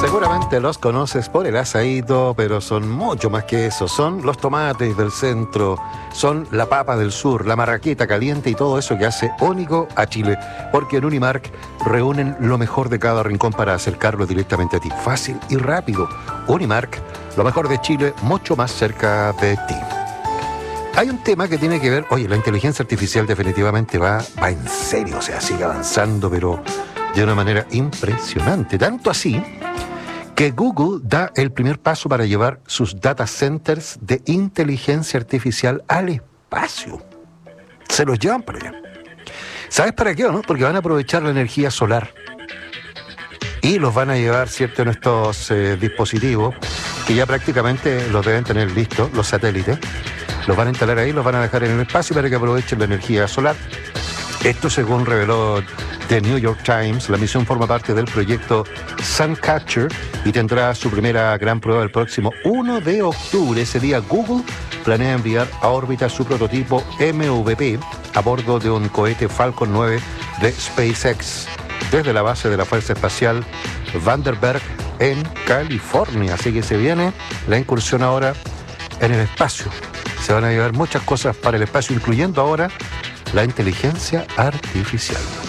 Seguramente los conoces por el asaído, pero son mucho más que eso. Son los tomates del centro, son la papa del sur, la marraqueta caliente y todo eso que hace único a Chile. Porque en Unimark reúnen lo mejor de cada rincón para acercarlo directamente a ti. Fácil y rápido. Unimark, lo mejor de Chile, mucho más cerca de ti. Hay un tema que tiene que ver, oye, la inteligencia artificial definitivamente va en serio, o sea, sigue avanzando, pero de una manera impresionante. Tanto así que Google da el primer paso para llevar sus data centers de inteligencia artificial al espacio. Se los llevan para allá. ¿Sabes para qué o no? Porque van a aprovechar la energía solar. Y los van a llevar, ¿cierto?, en estos dispositivos, que ya prácticamente los deben tener listos, los satélites. Los van a instalar ahí, los van a dejar en el espacio para que aprovechen la energía solar. Esto, según reveló The New York Times, la misión forma parte del proyecto Suncatcher y tendrá su primera gran prueba el próximo 1 de octubre. Ese día Google planea enviar a órbita su prototipo MVP a bordo de un cohete Falcon 9 de SpaceX desde la base de la Fuerza Espacial Vandenberg en California. Así que se viene la incursión ahora en el espacio. Se van a llevar muchas cosas para el espacio, incluyendo ahora la inteligencia artificial.